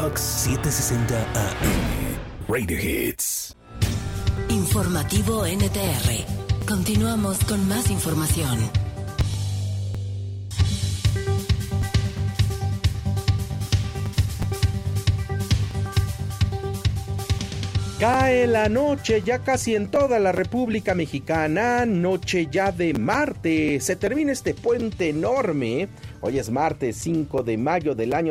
Fox 760 AM. Radio Hits. Informativo NTR. Continuamos con más información. Cae la noche ya casi en toda la República Mexicana, noche ya de martes. Se termina este puente enorme. Hoy es martes 5 de mayo del año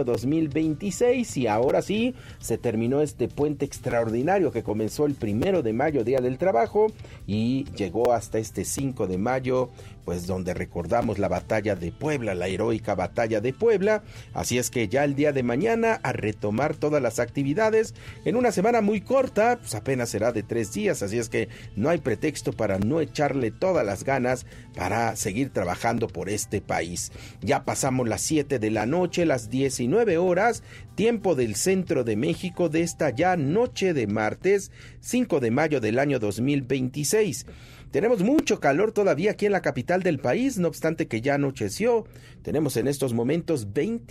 2026 y ahora sí se terminó este puente extraordinario que comenzó el 1 de mayo, Día del Trabajo, y llegó hasta este 5 de mayo, pues donde recordamos la batalla de Puebla, la heroica batalla de Puebla. Así es que ya el día de mañana a retomar todas las actividades en una semana muy corta, pues apenas será de 3 días, así es que no hay pretexto para no echarle todas las ganas para seguir trabajando por este país. Ya pasamos las 7 de la noche, las 19 horas, tiempo del centro de México de esta ya noche de martes 5 de mayo del año 2026. Tenemos mucho calor todavía aquí en la capital del país, no obstante que ya anocheció. Tenemos en estos momentos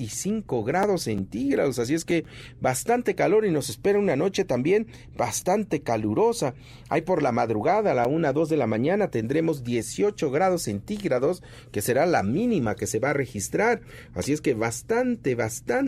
25 grados centígrados, así es que bastante calor y nos espera una noche también bastante calurosa. Ahí por la madrugada, a la 1, 2 de la mañana, tendremos 18 grados centígrados, que será la mínima que se va a registrar. Así es que bastante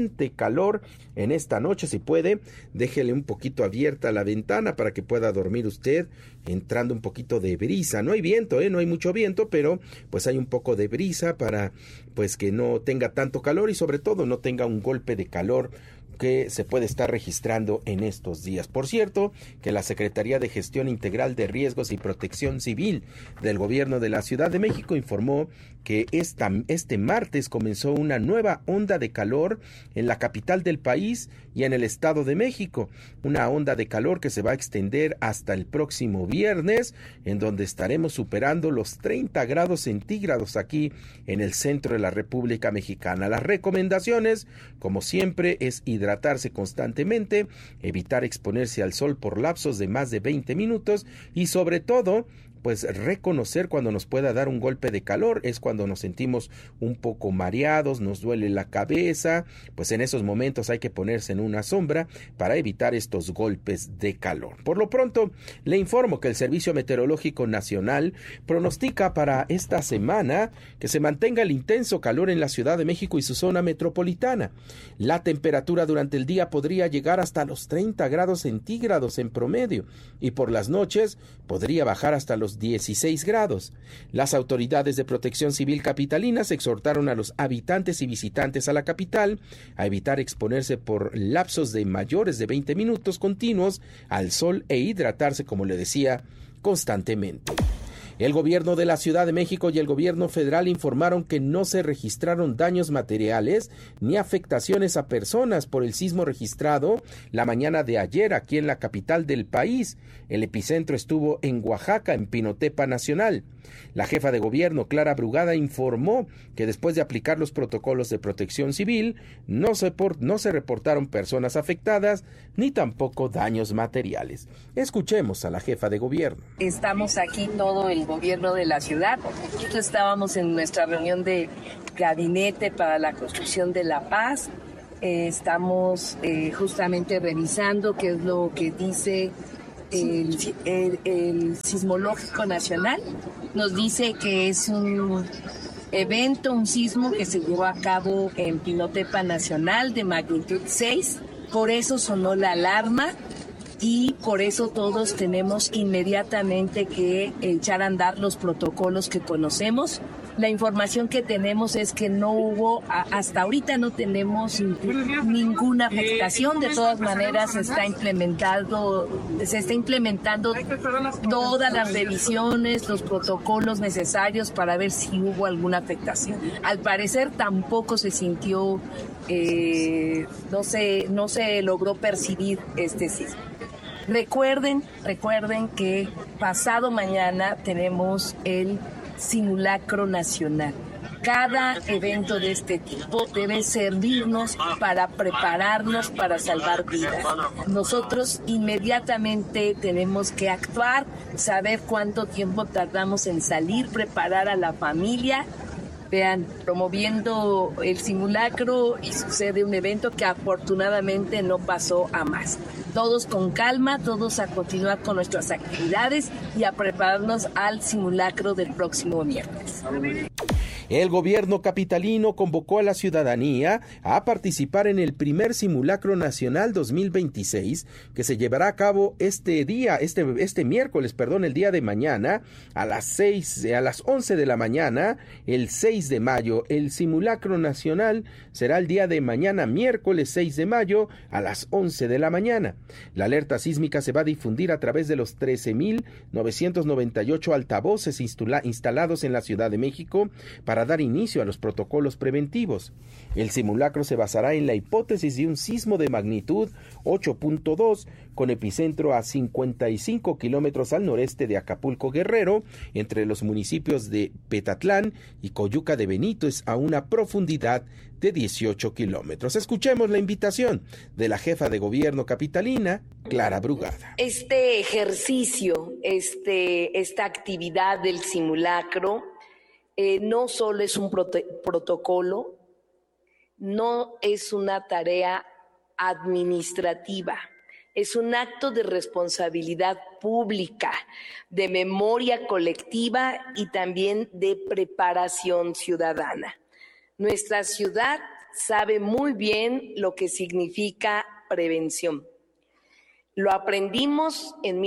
calor en esta noche. Si puede, déjele un poquito abierta la ventana para que pueda dormir usted, entrando un poquito de brisa. No hay viento, no hay mucho viento, pero pues hay un poco de brisa para pues que no tenga tanto calor y sobre todo no tenga un golpe de calor que se puede estar registrando en estos días. Por cierto, que la Secretaría de Gestión Integral de Riesgos y Protección Civil del Gobierno de la Ciudad de México informó que este martes comenzó una nueva onda de calor en la capital del país y en el Estado de México. Una onda de calor que se va a extender hasta el próximo viernes, en donde estaremos superando los 30 grados centígrados aquí en el centro de la República Mexicana. Las recomendaciones, como siempre, es hidratarse constantemente, evitar exponerse al sol por lapsos de más de 20 minutos y sobre todo, pues reconocer cuando nos pueda dar un golpe de calor, es cuando nos sentimos un poco mareados, nos duele la cabeza, pues en esos momentos hay que ponerse en una sombra para evitar estos golpes de calor. Por lo pronto, le informo que el Servicio Meteorológico Nacional pronostica para esta semana que se mantenga el intenso calor en la Ciudad de México y su zona metropolitana. La temperatura durante el día podría llegar hasta los 30 grados centígrados en promedio y por las noches podría bajar hasta los 16 grados. Las autoridades de Protección Civil capitalinas exhortaron a los habitantes y visitantes a la capital a evitar exponerse por lapsos de mayores de 20 minutos continuos al sol e hidratarse, como le decía, constantemente. El gobierno de la Ciudad de México y el gobierno federal informaron que no se registraron daños materiales ni afectaciones a personas por el sismo registrado la mañana de ayer aquí en la capital del país. El epicentro estuvo en Oaxaca, en Pinotepa Nacional. La jefa de gobierno, Clara Brugada, informó que después de aplicar los protocolos de protección civil, no se reportaron personas afectadas ni tampoco daños materiales. Escuchemos a la jefa de gobierno. Estamos aquí todo el gobierno de la ciudad. Nosotros estábamos en nuestra reunión de gabinete para la construcción de la paz. Estamos justamente revisando qué es lo que dice el Sismológico Nacional. Nos dice que es un evento, un sismo que se llevó a cabo en Pinotepa Nacional de magnitud 6. Por eso sonó la alarma y por eso todos tenemos inmediatamente que echar a andar los protocolos que conocemos. La información que tenemos es que no hubo, hasta ahorita no tenemos ninguna afectación. De todas maneras se está implementando todas las revisiones, los protocolos necesarios para ver si hubo alguna afectación. Al parecer tampoco se sintió, no se logró percibir este sismo. Recuerden que pasado mañana tenemos el simulacro nacional. Cada evento de este tipo debe servirnos para prepararnos para salvar vidas. Nosotros inmediatamente tenemos que actuar, saber cuánto tiempo tardamos en salir, preparar a la familia Vean, promoviendo el simulacro y sucede un evento que afortunadamente no pasó a más. Todos con calma, todos a continuar con nuestras actividades y a prepararnos al simulacro del próximo miércoles. El gobierno capitalino convocó a la ciudadanía a participar en el primer simulacro nacional 2026 que se llevará a cabo este miércoles, el día de mañana a las 11 de la mañana, el 6 de mayo. El simulacro nacional será el día de mañana, miércoles 6 de mayo a las 11 de la mañana. La alerta sísmica se va a difundir a través de los 13,998 altavoces instalados en la Ciudad de México para dar inicio a los protocolos preventivos. El simulacro se basará en la hipótesis de un sismo de magnitud 8.2 con epicentro a 55 kilómetros al noreste de Acapulco, Guerrero, entre los municipios de Petatlán y Coyuca de Benítez, a una profundidad de 18 kilómetros. Escuchemos la invitación de la jefa de gobierno capitalina, Clara Brugada. Este ejercicio, esta actividad del simulacro, no solo es un protocolo, no es una tarea administrativa, es un acto de responsabilidad pública, de memoria colectiva y también de preparación ciudadana. Nuestra ciudad sabe muy bien lo que significa prevención. Lo aprendimos en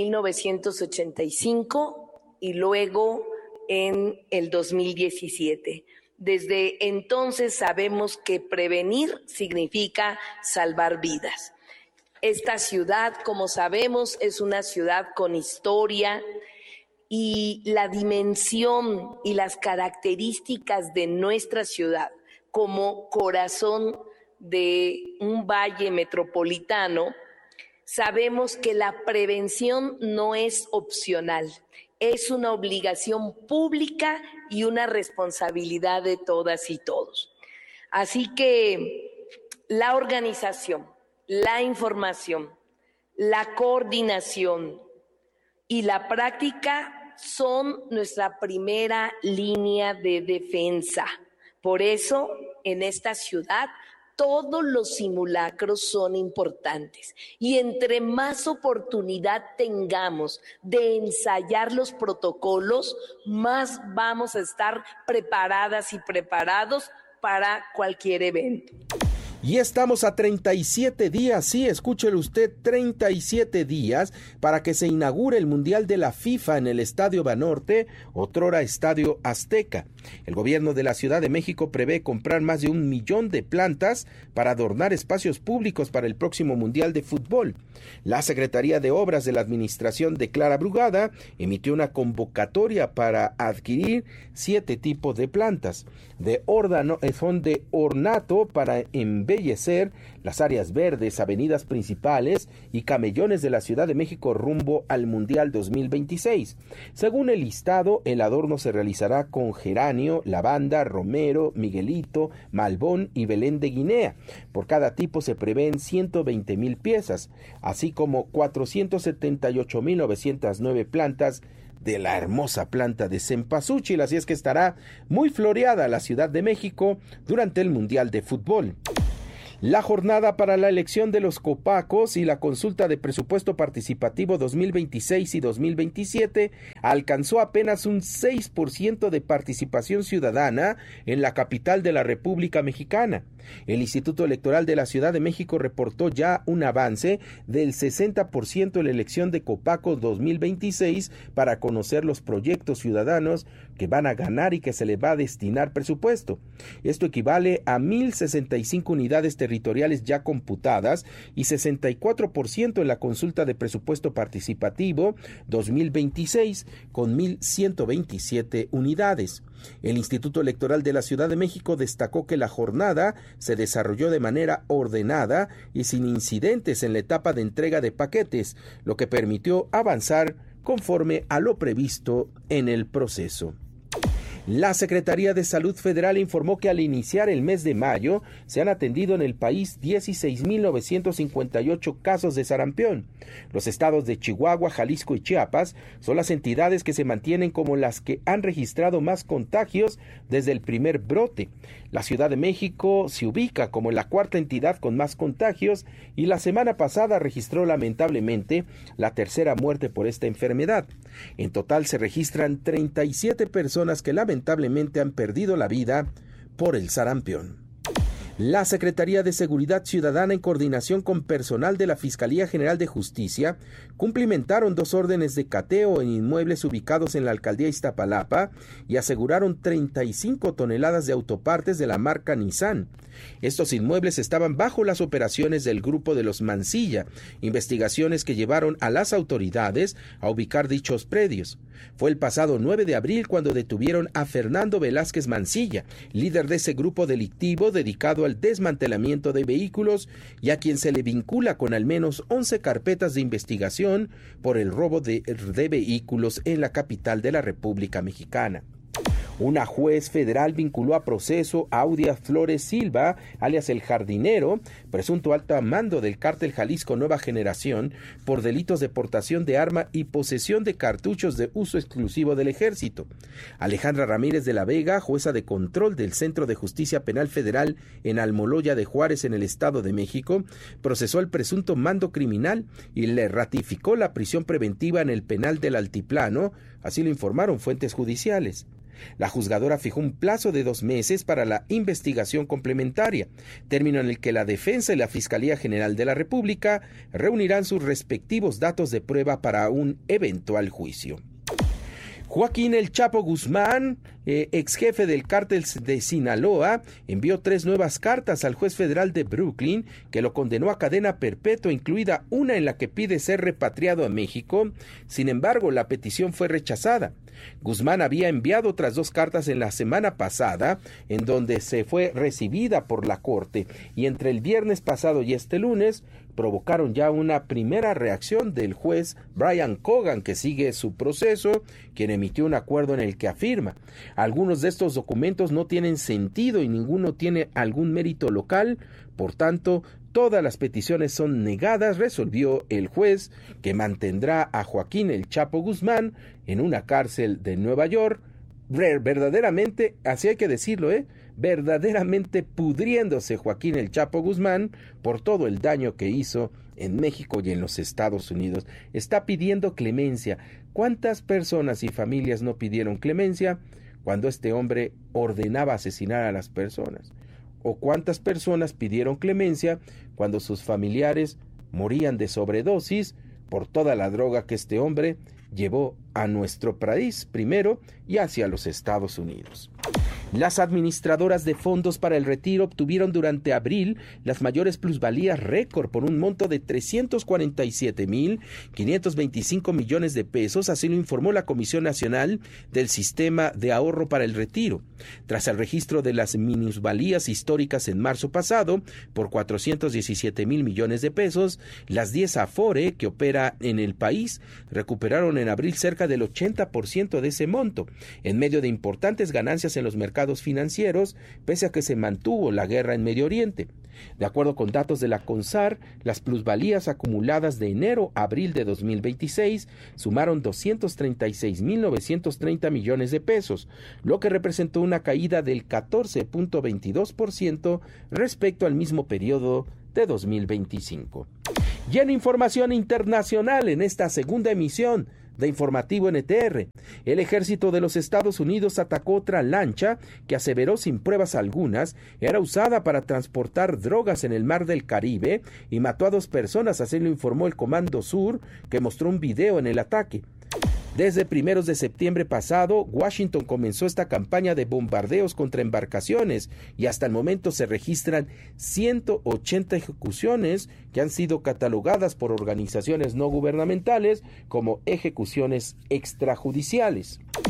1985 y luego en el 2017. Desde entonces sabemos que prevenir significa salvar vidas. Esta ciudad, como sabemos, es una ciudad con historia y la dimensión y las características de nuestra ciudad como corazón de un valle metropolitano, sabemos que la prevención no es opcional. Es una obligación pública y una responsabilidad de todas y todos. Así que la organización, la información, la coordinación y la práctica son nuestra primera línea de defensa. Por eso, en esta ciudad, todos los simulacros son importantes y entre más oportunidad tengamos de ensayar los protocolos, más vamos a estar preparadas y preparados para cualquier evento. Y estamos a 37 días, sí, escúchelo usted, 37 días para que se inaugure el Mundial de la FIFA en el Estadio Banorte, otrora Estadio Azteca. El gobierno de la Ciudad de México prevé comprar más de 1 millón de plantas para adornar espacios públicos para el próximo Mundial de Fútbol. La Secretaría de Obras de la Administración de Clara Brugada emitió una convocatoria para adquirir 7 tipos de plantas. Son de ornato para embellecer las áreas verdes, avenidas principales y camellones de la Ciudad de México rumbo al Mundial 2026. Según el listado, el adorno se realizará con geranio, lavanda, romero, miguelito, malbón y Belén de Guinea. Por cada tipo se prevén 120,000 piezas, así como 478,909 plantas de la hermosa planta de cempasúchil, así es que estará muy floreada la Ciudad de México durante el Mundial de Fútbol. La jornada para la elección de los copacos y la consulta de presupuesto participativo 2026 y 2027 alcanzó apenas un 6% de participación ciudadana en la capital de la República Mexicana. El Instituto Electoral de la Ciudad de México reportó ya un avance del 60% en la elección de copacos 2026 para conocer los proyectos ciudadanos que van a ganar y que se les va a destinar presupuesto. Esto equivale a 1,065 unidades territoriales ya computadas y 64% en la consulta de presupuesto participativo 2026 con 1,127 unidades. El Instituto Electoral de la Ciudad de México destacó que la jornada se desarrolló de manera ordenada y sin incidentes en la etapa de entrega de paquetes, lo que permitió avanzar conforme a lo previsto en el proceso. La Secretaría de Salud Federal informó que al iniciar el mes de mayo se han atendido en el país 16,958 casos de sarampión. Los estados de Chihuahua, Jalisco y Chiapas son las entidades que se mantienen como las que han registrado más contagios desde el primer brote. La Ciudad de México se ubica como la cuarta entidad con más contagios y la semana pasada registró lamentablemente la tercera muerte por esta enfermedad. En total se registran 37 personas que lamentablemente han perdido la vida por el sarampión. La Secretaría de Seguridad Ciudadana, en coordinación con personal de la Fiscalía General de Justicia, cumplimentaron 2 órdenes de cateo en inmuebles ubicados en la alcaldía Iztapalapa y aseguraron 35 toneladas de autopartes de la marca Nissan. Estos inmuebles estaban bajo las operaciones del grupo de los Mancilla, investigaciones que llevaron a las autoridades a ubicar dichos predios. Fue el pasado 9 de abril cuando detuvieron a Fernando Velázquez Mancilla, líder de ese grupo delictivo dedicado al desmantelamiento de vehículos y a quien se le vincula con al menos 11 carpetas de investigación por el robo de vehículos en la capital de la República Mexicana. Una juez federal vinculó a proceso a Audia Flores Silva, alias El Jardinero, presunto alto mando del cártel Jalisco Nueva Generación, por delitos de portación de arma y posesión de cartuchos de uso exclusivo del ejército. Alejandra Ramírez de la Vega, jueza de control del Centro de Justicia Penal Federal en Almoloya de Juárez, en el Estado de México, procesó al presunto mando criminal y le ratificó la prisión preventiva en el penal del Altiplano, así lo informaron fuentes judiciales. La juzgadora fijó un plazo de 2 meses para la investigación complementaria, término en el que la defensa y la Fiscalía General de la República reunirán sus respectivos datos de prueba para un eventual juicio. Joaquín El Chapo Guzmán, ex jefe del cártel de Sinaloa, envió 3 nuevas cartas al juez federal de Brooklyn que lo condenó a cadena perpetua, incluida una en la que pide ser repatriado a México. Sin embargo, la petición fue rechazada. Guzmán había enviado otras 2 cartas en la semana pasada, en donde se fue recibida por la corte, y entre el viernes pasado y este lunes provocaron ya una primera reacción del juez Brian Cogan, que sigue su proceso, quien emitió un acuerdo en el que afirma: algunos de estos documentos no tienen sentido y ninguno tiene algún mérito local, por tanto, todas las peticiones son negadas, resolvió el juez, que mantendrá a Joaquín El Chapo Guzmán en una cárcel de Nueva York, verdaderamente, así hay que decirlo, verdaderamente pudriéndose Joaquín El Chapo Guzmán por todo el daño que hizo en México y en los Estados Unidos. Está pidiendo clemencia. ¿Cuántas personas y familias no pidieron clemencia cuando este hombre ordenaba asesinar a las personas? ¿O cuántas personas pidieron clemencia cuando sus familiares morían de sobredosis por toda la droga que este hombre llevó a nuestro país primero y hacia los Estados Unidos? Las administradoras de fondos para el retiro obtuvieron durante abril las mayores plusvalías récord por un monto de 347,525 millones de pesos, así lo informó la Comisión Nacional del Sistema de Ahorro para el Retiro. Tras el registro de las minusvalías históricas en marzo pasado por 417,000 millones de pesos, las 10 Afore que opera en el país recuperaron en abril cerca del 80% de ese monto, en medio de importantes ganancias en los mercados financieros, pese a que se mantuvo la guerra en Medio Oriente. De acuerdo con datos de la CONSAR, las plusvalías acumuladas de enero a abril de 2026 sumaron 236,930 millones de pesos, lo que representó una caída del 14.22% respecto al mismo periodo de 2025. Y en información internacional, en esta segunda emisión de Informativo NTR, el ejército de los Estados Unidos atacó otra lancha que aseveró sin pruebas algunas era usada para transportar drogas en el mar del Caribe y mató a 2 personas, así lo informó el Comando Sur, que mostró un video en el ataque. Desde primeros de septiembre pasado, Washington comenzó esta campaña de bombardeos contra embarcaciones y hasta el momento se registran 180 ejecuciones que han sido catalogadas por organizaciones no gubernamentales como ejecuciones extrajudiciales.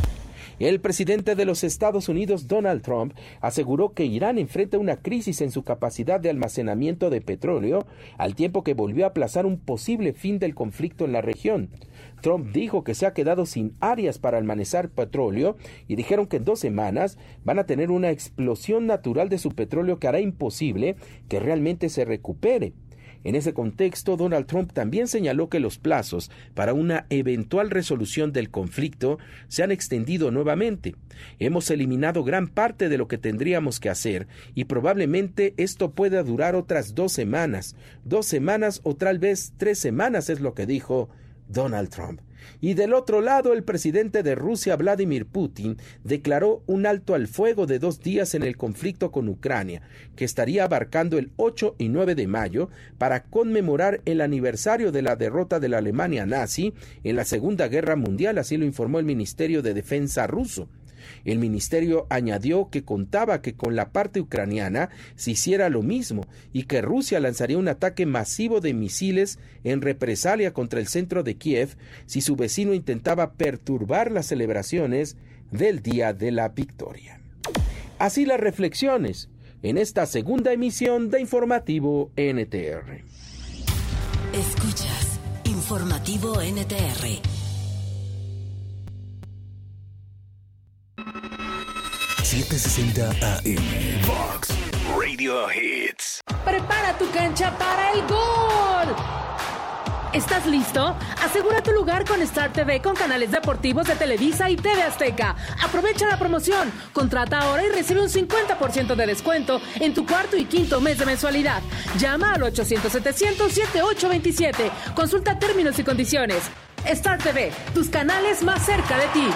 El presidente de los Estados Unidos, Donald Trump, aseguró que Irán enfrenta una crisis en su capacidad de almacenamiento de petróleo, al tiempo que volvió a aplazar un posible fin del conflicto en la región. Trump dijo que se ha quedado sin áreas para almacenar petróleo y dijeron que en 2 semanas van a tener una explosión natural de su petróleo que hará imposible que realmente se recupere. En ese contexto, Donald Trump también señaló que los plazos para una eventual resolución del conflicto se han extendido nuevamente. Hemos eliminado gran parte de lo que tendríamos que hacer y probablemente esto pueda durar otras 2 semanas. 2 semanas o tal vez 3 semanas es lo que dijo Donald Trump. Y del otro lado, el presidente de Rusia, Vladimir Putin, declaró un alto al fuego de 2 días en el conflicto con Ucrania, que estaría abarcando el 8 y 9 de mayo para conmemorar el aniversario de la derrota de la Alemania nazi en la Segunda Guerra Mundial, así lo informó el Ministerio de Defensa ruso. El ministerio añadió que contaba que con la parte ucraniana se hiciera lo mismo y que Rusia lanzaría un ataque masivo de misiles en represalia contra el centro de Kiev si su vecino intentaba perturbar las celebraciones del Día de la Victoria. Así las reflexiones en esta segunda emisión de Informativo NTR. Escuchas Informativo NTR. 760 AM. Fox Radio Hits. Prepara tu cancha para el gol. ¿Estás listo? Asegura tu lugar con Star TV con canales deportivos de Televisa y TV Azteca. Aprovecha la promoción. Contrata ahora y recibe un 50% de descuento en tu cuarto y quinto mes de mensualidad. Llama al 800-700-7827. Consulta términos y condiciones. Star TV, tus canales más cerca de ti.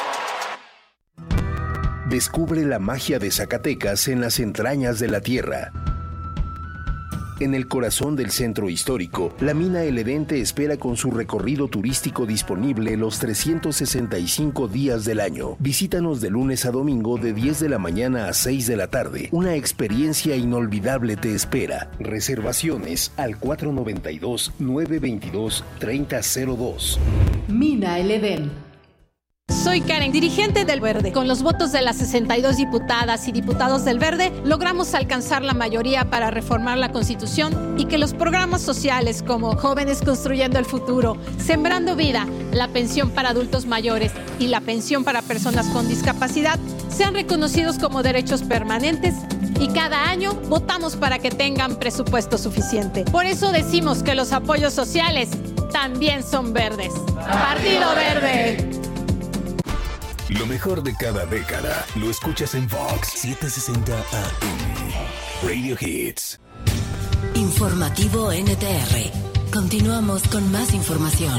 Descubre la magia de Zacatecas en las entrañas de la tierra. En el corazón del centro histórico, la mina El Edén te espera con su recorrido turístico disponible los 365 días del año. Visítanos de lunes a domingo de 10 de la mañana a 6 de la tarde. Una experiencia inolvidable te espera. Reservaciones al 492-922-3002. Mina El Edén. Soy Karen, dirigente del Verde. Con los votos de las 62 diputadas y diputados del Verde, logramos alcanzar la mayoría para reformar la Constitución y que los programas sociales como Jóvenes Construyendo el Futuro, Sembrando Vida, la pensión para adultos mayores y la pensión para personas con discapacidad sean reconocidos como derechos permanentes y cada año votamos para que tengan presupuesto suficiente. Por eso decimos que los apoyos sociales también son verdes. Partido Verde. Lo mejor de cada década lo escuchas en Fox 760 AM. Radio Hits. Informativo NTR. Continuamos con más información.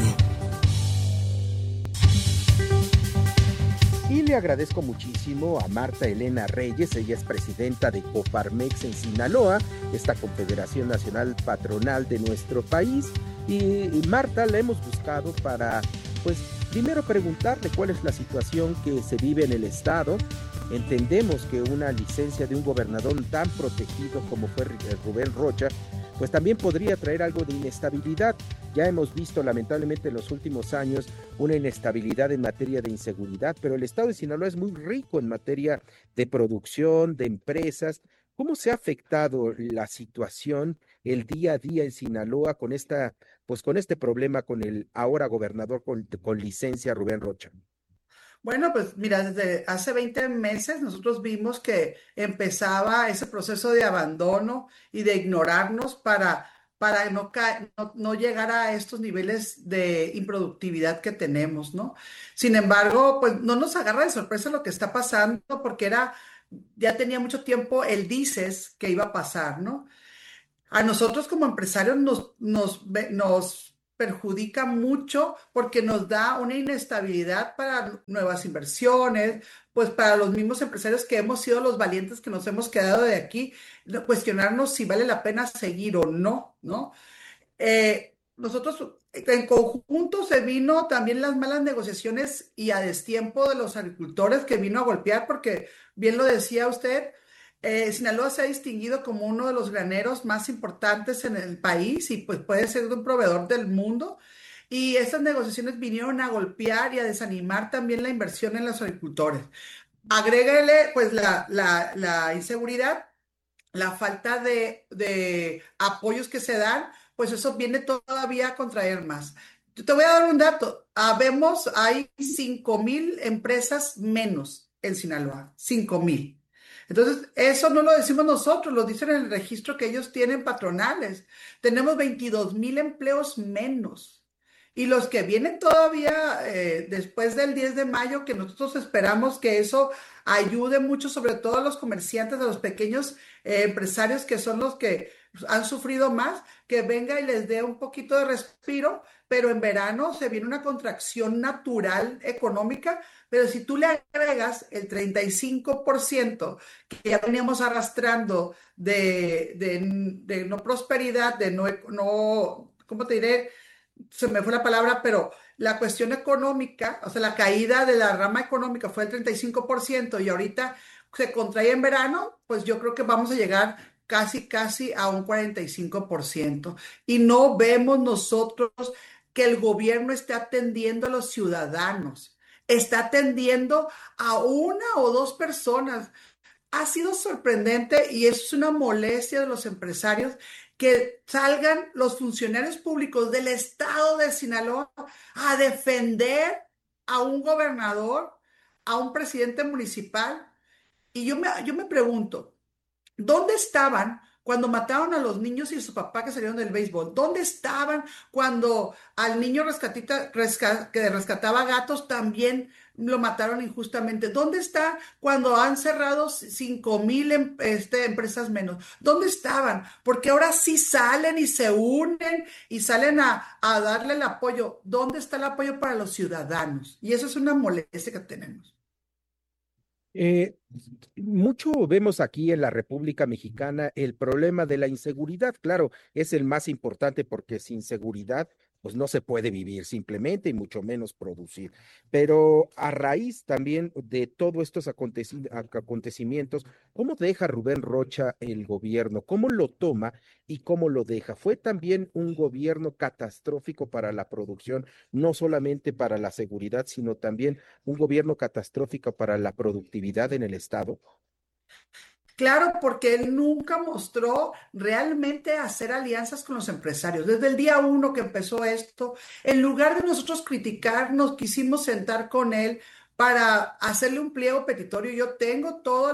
Y le agradezco muchísimo a Marta Elena Reyes, ella es presidenta de Coparmex en Sinaloa, esta Confederación Nacional Patronal de nuestro país. Y Marta la hemos buscado para, primero preguntarle cuál es la situación que se vive en el estado. Entendemos que una licencia de un gobernador tan protegido como fue Rubén Rocha, pues también podría traer algo de inestabilidad. Ya hemos visto lamentablemente en los últimos años una inestabilidad en materia de inseguridad, pero el estado de Sinaloa es muy rico en materia de producción, de empresas. ¿Cómo se ha afectado la situación, el día a día en Sinaloa con este problema con el ahora gobernador con licencia Rubén Rocha? Bueno, pues mira, desde hace 20 meses nosotros vimos que empezaba ese proceso de abandono y de ignorarnos para no llegar a estos niveles de improductividad que tenemos, ¿no? Sin embargo, pues no nos agarra de sorpresa lo que está pasando porque ya tenía mucho tiempo el dices que iba a pasar, ¿no? A nosotros como empresarios nos perjudica mucho porque nos da una inestabilidad para nuevas inversiones, pues para los mismos empresarios que hemos sido los valientes que nos hemos quedado de aquí, cuestionarnos si vale la pena seguir o no, ¿no? Nosotros en conjunto se vino también las malas negociaciones y a destiempo de los agricultores que vino a golpear porque, bien lo decía usted, Sinaloa se ha distinguido como uno de los graneros más importantes en el país y pues puede ser un proveedor del mundo. y esas negociaciones vinieron a golpear y a desanimar también la inversión en los agricultores. Agrégale pues la inseguridad, la falta de apoyos que se dan, pues eso viene todavía a contraer más. Yo te voy a dar un dato. Hay 5,000 empresas menos en Sinaloa, 5,000. Entonces, eso no lo decimos nosotros, lo dicen en el registro que ellos tienen patronales. Tenemos 22,000 empleos menos. Y los que vienen todavía después del 10 de mayo, que nosotros esperamos que eso ayude mucho, sobre todo a los comerciantes, a los pequeños empresarios que son los que han sufrido más, que venga y les dé un poquito de respiro, pero en verano se viene una contracción natural económica, pero si tú le agregas el 35% que ya veníamos arrastrando de no prosperidad, de no, ¿cómo te diré? Se me fue la palabra, pero la cuestión económica, o sea, la caída de la rama económica fue el 35% y ahorita se contrae en verano, pues yo creo que vamos a llegar casi a un 45%. Y no vemos nosotros que el gobierno esté atendiendo a los ciudadanos, está atendiendo a una o dos personas. Ha sido sorprendente y es una molestia de los empresarios que salgan los funcionarios públicos del estado de Sinaloa a defender a un gobernador, a un presidente municipal. Y yo me pregunto, ¿dónde estaban cuando mataron a los niños y su papá que salieron del béisbol? ¿Dónde estaban cuando al niño que rescataba gatos también lo mataron injustamente? ¿Dónde está cuando han cerrado 5,000 empresas menos? ¿Dónde estaban? Porque ahora sí salen y se unen y salen a darle el apoyo. ¿Dónde está el apoyo para los ciudadanos? Y eso es una molestia que tenemos. Mucho vemos aquí en la República Mexicana el problema de la inseguridad. Claro, es el más importante porque sin seguridad, pues no se puede vivir simplemente y mucho menos producir. Pero a raíz también de todos estos acontecimientos, ¿cómo deja Rubén Rocha el gobierno? ¿Cómo lo toma y cómo lo deja? Fue también un gobierno catastrófico para la producción, no solamente para la seguridad, sino también un gobierno catastrófico para la productividad en el estado. Claro, porque él nunca mostró realmente hacer alianzas con los empresarios. Desde el día uno que empezó esto, en lugar de nosotros criticar, nos quisimos sentar con él para hacerle un pliego petitorio. Yo tengo todos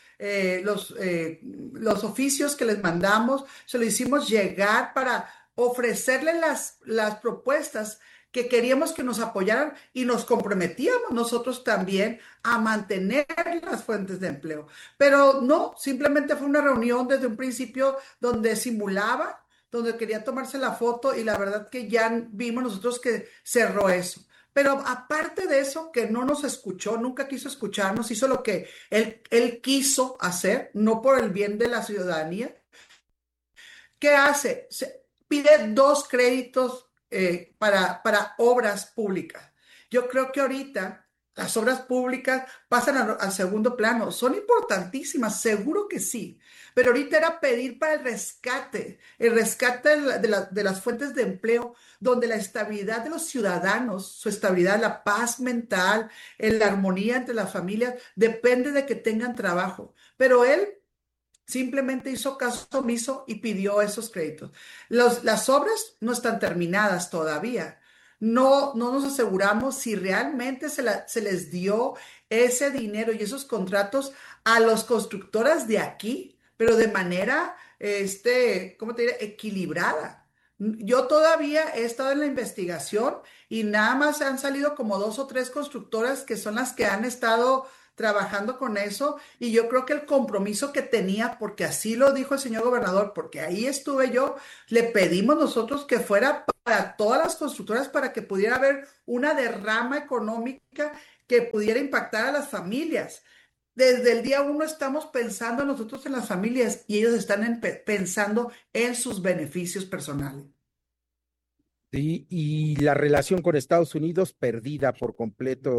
los oficios que les mandamos, se lo hicimos llegar para ofrecerle las propuestas que queríamos que nos apoyaran y nos comprometíamos nosotros también a mantener las fuentes de empleo. Pero no, simplemente fue una reunión desde un principio donde simulaba, donde quería tomarse la foto y la verdad que ya vimos nosotros que cerró eso. Pero aparte de eso, que no nos escuchó, nunca quiso escucharnos, hizo lo que él quiso hacer, no por el bien de la ciudadanía. ¿Qué hace? Pide 2 créditos para obras públicas. Yo creo que ahorita las obras públicas pasan al segundo plano. Son importantísimas, seguro que sí. Pero ahorita era pedir para el rescate de las fuentes de empleo, donde la estabilidad de los ciudadanos, su estabilidad, la paz mental, la armonía entre las familias, depende de que tengan trabajo. Pero él simplemente hizo caso omiso y pidió esos créditos. Las obras no están terminadas todavía. No nos aseguramos si realmente se les dio ese dinero y esos contratos a las constructoras de aquí, pero de manera, ¿cómo te diré? Equilibrada. Yo todavía he estado en la investigación y nada más han salido como 2 o 3 constructoras que son las que han estado trabajando con eso, y yo creo que el compromiso que tenía, porque así lo dijo el señor gobernador, porque ahí estuve yo, le pedimos nosotros que fuera para todas las constructoras para que pudiera haber una derrama económica que pudiera impactar a las familias. Desde el día uno estamos pensando nosotros en las familias y ellos están pensando en sus beneficios personales. Sí, y la relación con Estados Unidos perdida por completo,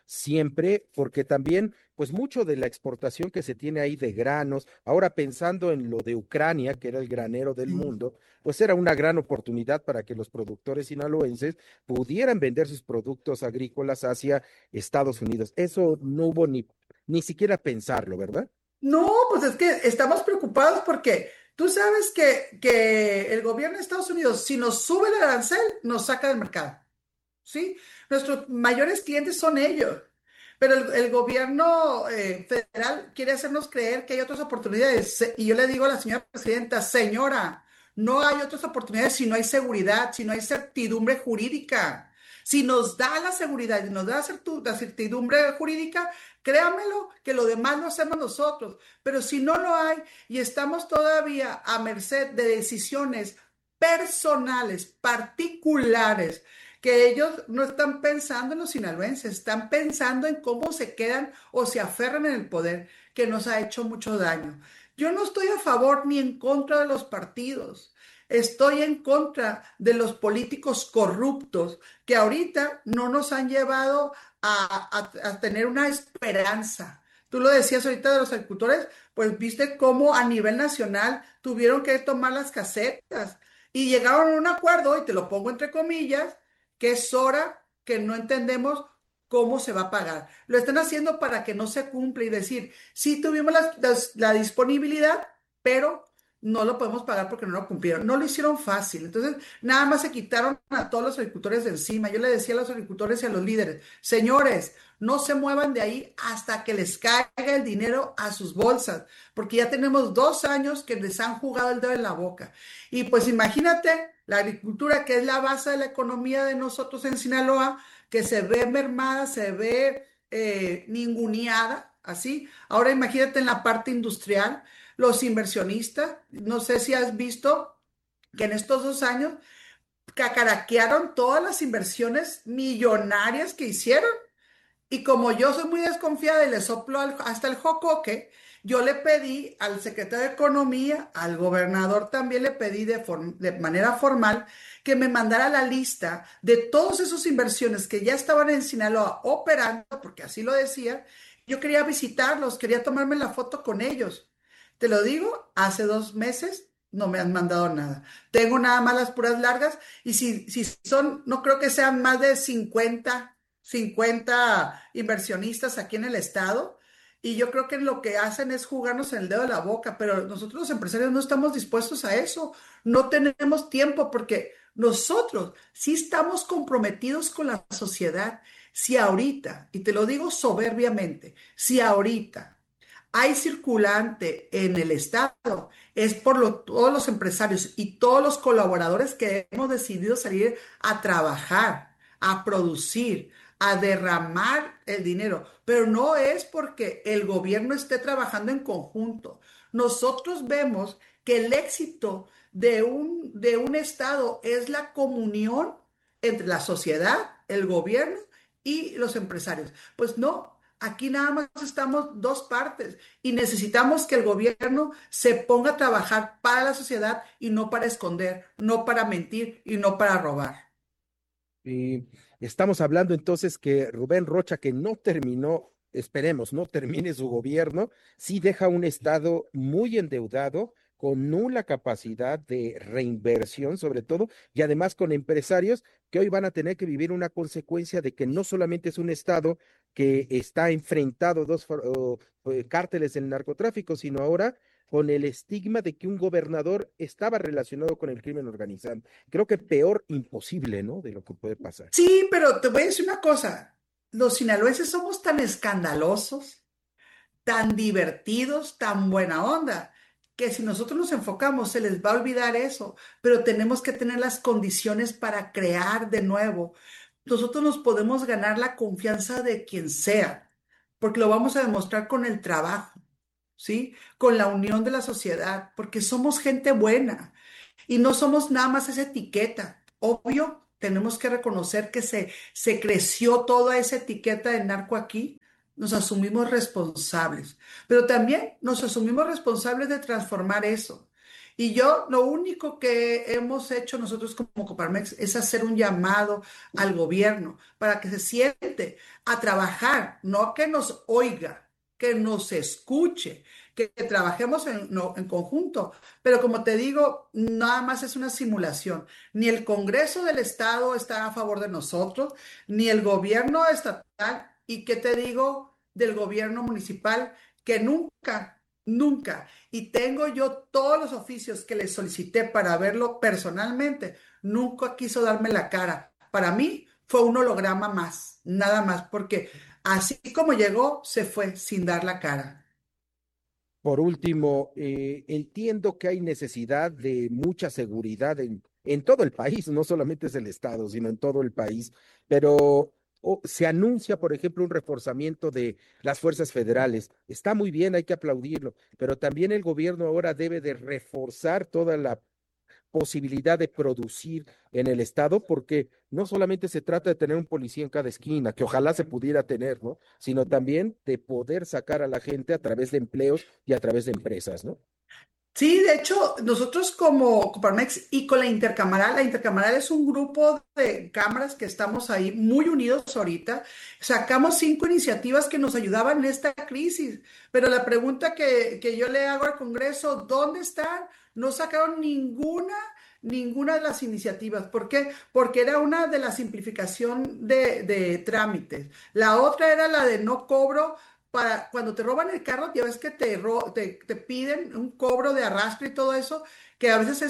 siempre, porque también, pues mucho de la exportación que se tiene ahí de granos, ahora pensando en lo de Ucrania, que era el granero del Sí. mundo, pues era una gran oportunidad para que los productores sinaloenses pudieran vender sus productos agrícolas hacia Estados Unidos. Eso no hubo ni siquiera pensarlo, ¿verdad? No, pues es que estamos preocupados porque tú sabes que el gobierno de Estados Unidos, si nos sube el arancel, nos saca del mercado. ¿Sí? Nuestros mayores clientes son ellos, pero el gobierno federal quiere hacernos creer que hay otras oportunidades. Y yo le digo a la señora presidenta, señora, no hay otras oportunidades si no hay seguridad, si no hay certidumbre jurídica. Si nos da la seguridad y nos da la certidumbre jurídica, créamelo que lo demás lo hacemos nosotros. Pero si no lo hay y estamos todavía a merced de decisiones personales, particulares, que ellos no están pensando en los sinaloenses, están pensando en cómo se quedan o se aferran en el poder, que nos ha hecho mucho daño. Yo no estoy a favor ni en contra de los partidos, estoy en contra de los políticos corruptos que ahorita no nos han llevado a tener una esperanza. Tú lo decías ahorita de los agricultores, pues viste cómo a nivel nacional tuvieron que tomar las casetas y llegaron a un acuerdo, y te lo pongo entre comillas, que es hora que no entendemos cómo se va a pagar. Lo están haciendo para que no se cumpla y decir, sí tuvimos la disponibilidad, pero no lo podemos pagar porque no lo cumplieron. No lo hicieron fácil. Entonces, nada más se quitaron a todos los agricultores de encima. Yo le decía a los agricultores y a los líderes, señores, no se muevan de ahí hasta que les caiga el dinero a sus bolsas, porque ya tenemos 2 años que les han jugado el dedo en la boca. Y pues imagínate la agricultura, que es la base de la economía de nosotros en Sinaloa, que se ve mermada, se ve ninguneada, así. Ahora imagínate en la parte industrial, los inversionistas, no sé si has visto que en estos 2 años cacaraquearon todas las inversiones millonarias que hicieron. Y como yo soy muy desconfiada y le soplo hasta el jocoque, yo le pedí al secretario de Economía, al gobernador también le pedí de manera formal que me mandara la lista de todas esas inversiones que ya estaban en Sinaloa operando, porque así lo decía. Yo quería visitarlos, quería tomarme la foto con ellos. Te lo digo, hace 2 meses no me han mandado nada. Tengo nada más las puras largas, y si son, no creo que sean más de 50 inversionistas aquí en el estado, y yo creo que lo que hacen es jugarnos en el dedo de la boca, pero nosotros los empresarios no estamos dispuestos a eso, no tenemos tiempo, porque nosotros sí estamos comprometidos con la sociedad. Si ahorita, y te lo digo soberbiamente, si ahorita hay circulante en el estado, es por todos los empresarios y todos los colaboradores que hemos decidido salir a trabajar, a producir, a derramar el dinero, pero no es porque el gobierno esté trabajando en conjunto. Nosotros vemos que el éxito de un estado es la comunión entre la sociedad, el gobierno y los empresarios. Pues no, aquí nada más estamos dos partes, y necesitamos que el gobierno se ponga a trabajar para la sociedad y no para esconder, no para mentir y no para robar. Y estamos hablando entonces que Rubén Rocha, que no terminó, esperemos, no termine su gobierno, sí deja un estado muy endeudado, con nula capacidad de reinversión, sobre todo, y además con empresarios que hoy van a tener que vivir una consecuencia de que no solamente es un estado que está enfrentado a cárteles del narcotráfico, sino ahora con el estigma de que un gobernador estaba relacionado con el crimen organizado. Creo que peor imposible, ¿no? De lo que puede pasar. Sí, pero te voy a decir una cosa, los sinaloenses somos tan escandalosos, tan divertidos, tan buena onda, que si nosotros nos enfocamos se les va a olvidar eso, pero tenemos que tener las condiciones para crear de nuevo. Nosotros nos podemos ganar la confianza de quien sea, porque lo vamos a demostrar con el trabajo, ¿sí? Con la unión de la sociedad, porque somos gente buena y no somos nada más esa etiqueta. Obvio, tenemos que reconocer que se creció toda esa etiqueta de narco aquí. Nos asumimos responsables, pero también nos asumimos responsables de transformar eso. Y yo lo único que hemos hecho nosotros como Coparmex es hacer un llamado al gobierno para que se siente a trabajar, no que nos oiga, que nos escuche, que trabajemos en conjunto. Pero como te digo, nada más es una simulación. Ni el Congreso del Estado está a favor de nosotros, ni el gobierno estatal, y qué te digo del gobierno municipal, que nunca, nunca, y tengo yo todos los oficios que le solicité para verlo personalmente, nunca quiso darme la cara. Para mí fue un holograma más, nada más, porque así como llegó, se fue sin dar la cara. Por último, entiendo que hay necesidad de mucha seguridad en todo el país, no solamente es el estado, sino en todo el país, pero se anuncia, por ejemplo, un reforzamiento de las fuerzas federales. Está muy bien, hay que aplaudirlo, pero también el gobierno ahora debe de reforzar toda la posibilidad de producir en el estado, porque no solamente se trata de tener un policía en cada esquina, que ojalá se pudiera tener, ¿no? Sino también de poder sacar a la gente a través de empleos y a través de empresas, ¿no? Sí, de hecho, nosotros como Coparmex y con la Intercamaral es un grupo de cámaras que estamos ahí muy unidos ahorita. Sacamos 5 iniciativas que nos ayudaban en esta crisis, pero la pregunta que yo le hago al Congreso, ¿dónde están? No sacaron ninguna de las iniciativas. ¿Por qué? Porque era una de la simplificación de trámites. La otra era la de no cobro para cuando te roban el carro, ya ves que te piden un cobro de arrastre y todo eso, que a veces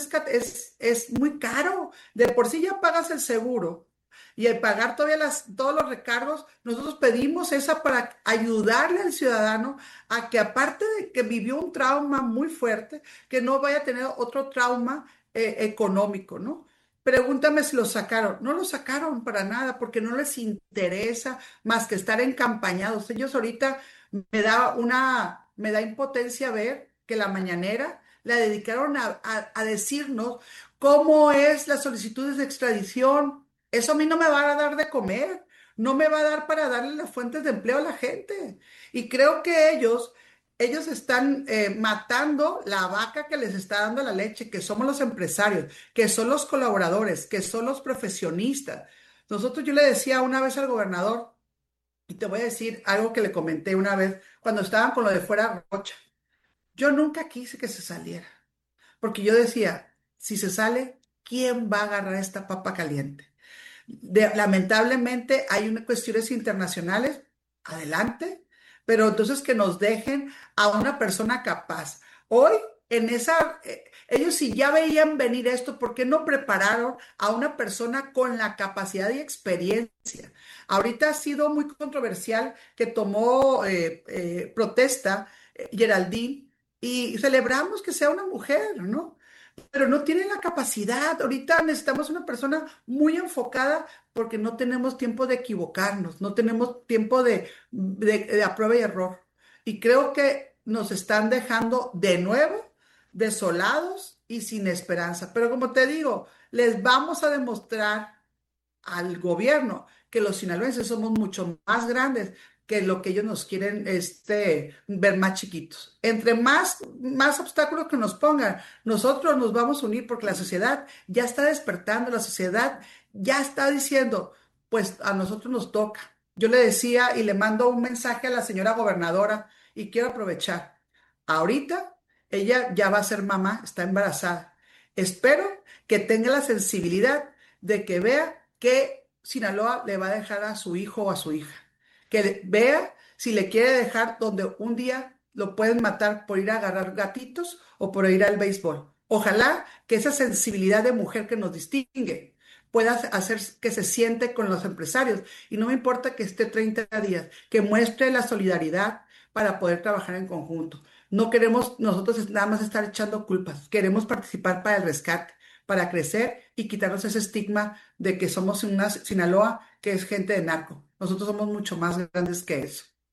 es muy caro. De por sí ya pagas el seguro y al pagar todavía todos los recargos, nosotros pedimos esa para ayudarle al ciudadano a que aparte de que vivió un trauma muy fuerte, que no vaya a tener otro trauma económico, ¿no? Pregúntame si lo sacaron. No lo sacaron para nada porque no les interesa más que estar encampañados. Ellos ahorita me da impotencia ver que la mañanera la dedicaron a decirnos cómo es las solicitudes de extradición. Eso a mí no me va a dar de comer, no me va a dar para darle las fuentes de empleo a la gente. Y creo que ellos están matando la vaca que les está dando la leche, que somos los empresarios, que son los colaboradores, que son los profesionistas. Yo le decía una vez al gobernador, y te voy a decir algo que le comenté una vez cuando estaban con lo de fuera Rocha. Yo nunca quise que se saliera, porque yo decía, si se sale, ¿quién va a agarrar esta papa caliente? Lamentablemente hay cuestiones internacionales, adelante, pero entonces que nos dejen a una persona capaz. Hoy, ellos si ya veían venir esto, ¿por qué no prepararon a una persona con la capacidad y experiencia? Ahorita ha sido muy controversial que tomó protesta Geraldine y celebramos que sea una mujer, ¿no? Pero no tienen la capacidad. Ahorita necesitamos una persona muy enfocada porque no tenemos tiempo de equivocarnos, no tenemos tiempo de a prueba y error. Y creo que nos están dejando de nuevo desolados y sin esperanza. Pero como te digo, les vamos a demostrar al gobierno que los sinaloenses somos mucho más grandes que lo que ellos nos quieren ver más chiquitos. Entre más obstáculos que nos pongan, nosotros nos vamos a unir porque la sociedad ya está despertando, la sociedad ya está diciendo, pues a nosotros nos toca. Yo le decía y le mando un mensaje a la señora gobernadora y quiero aprovechar. Ahorita ella ya va a ser mamá, está embarazada. Espero que tenga la sensibilidad de que vea que Sinaloa le va a dejar a su hijo o a su hija, que vea si le quiere dejar donde un día lo pueden matar por ir a agarrar gatitos o por ir al béisbol. Ojalá que esa sensibilidad de mujer que nos distingue pueda hacer que se siente con los empresarios. Y no me importa que esté 30 días, que muestre la solidaridad para poder trabajar en conjunto. No queremos nosotros nada más estar echando culpas, queremos participar para el rescate, para crecer y quitarnos ese estigma de que somos una Sinaloa que es gente de narco. Nosotros somos mucho más grandes que eso.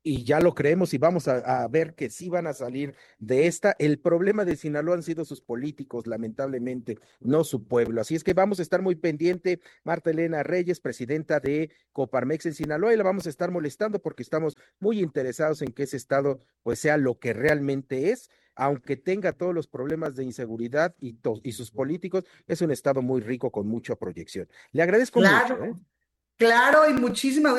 y ya lo creemos y vamos a ver que sí van a salir de esta. El problema de Sinaloa han sido sus políticos, lamentablemente, no su pueblo. Así es que vamos a estar muy pendiente. Marta Elena Reyes, presidenta de Coparmex en Sinaloa, y la vamos a estar molestando porque estamos muy interesados en que ese estado pues sea lo que realmente es, aunque tenga todos los problemas de inseguridad y sus políticos, es un estado muy rico con mucha proyección. Le agradezco mucho, ¿eh? Claro, claro, y muchísimas